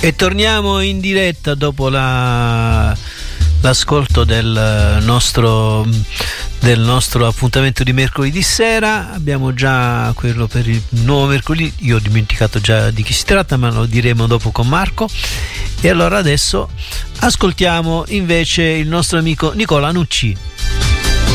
E torniamo in diretta dopo l'ascolto del nostro appuntamento di mercoledì sera. Abbiamo già quello per il nuovo mercoledì, io ho dimenticato già di chi si tratta, ma lo diremo dopo con Marco. E allora adesso ascoltiamo invece il nostro amico Nicola Nucci.